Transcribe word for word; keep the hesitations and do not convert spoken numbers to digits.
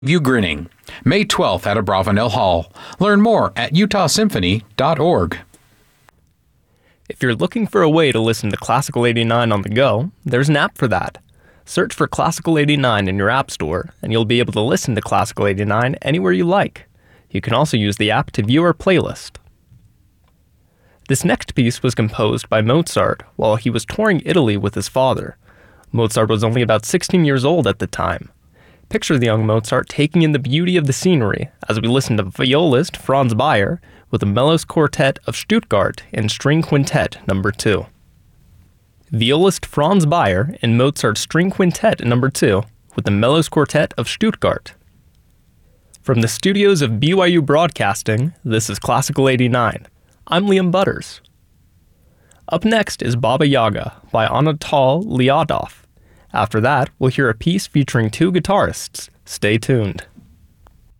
You Grinning, May twelfth at Abravanel Hall. Learn more at utah symphony dot org. If you're looking for a way to listen to Classical eighty-nine on the go, there's an app for that. Search for Classical eighty-nine in your app store, and you'll be able to listen to Classical eighty-nine anywhere you like. You can also use the app to view our playlist. This next piece was composed by Mozart while he was touring Italy with his father. Mozart was only about sixteen years old at the time. Picture the young Mozart taking in the beauty of the scenery as we listen to violist Franz Bayer with the Melos Quartet of Stuttgart in String Quintet number two. Violist Franz Bayer in Mozart's String Quintet number two with the Melos Quartet of Stuttgart. From the studios of B Y U Broadcasting, this is Classical eighty-nine. I'm Liam Butters. Up next is Baba Yaga by Anatol Lyadov. After that, we'll hear a piece featuring two guitarists. Stay tuned.